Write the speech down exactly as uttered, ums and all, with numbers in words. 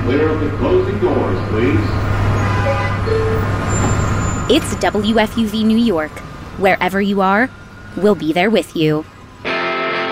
clear of the closing doors, please. It's W F U V New York. Wherever you are, we'll be there with you.